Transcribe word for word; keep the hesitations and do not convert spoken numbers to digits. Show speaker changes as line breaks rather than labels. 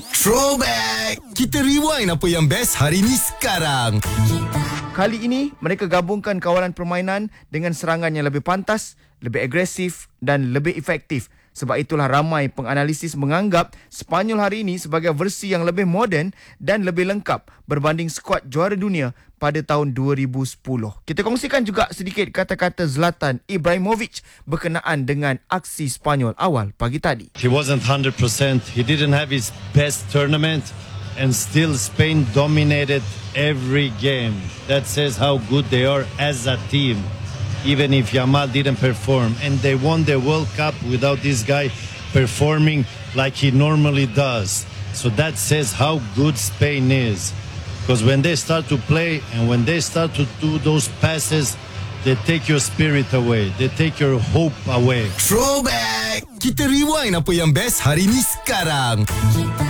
Throwback! Kita rewind apa yang best hari ni sekarang.
Kali ini, mereka gabungkan kawalan permainan dengan serangan yang lebih pantas, lebih agresif dan lebih efektif. Sebab itulah ramai penganalisis menganggap Sepanyol hari ini sebagai versi yang lebih moden dan lebih lengkap berbanding skuad juara dunia pada tahun dua ribu sepuluh. Kita kongsikan juga sedikit kata-kata Zlatan Ibrahimovic berkenaan dengan aksi Sepanyol awal pagi tadi.
He wasn't one hundred percent. He didn't have his best tournament and still Spain dominated every game. That says how good they are as a team. Even if Yamal didn't perform, and they won the World Cup without this guy performing like he normally does. So that says how good Spain is. Because when they start to play and when they start to do those passes, they take your spirit away. They take your hope away.
Throwback! Kita rewind apa yang best hari ni sekarang.